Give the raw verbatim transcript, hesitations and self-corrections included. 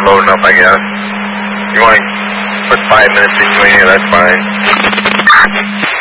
loading up, I guess. You want to put five minutes between you, that's fine.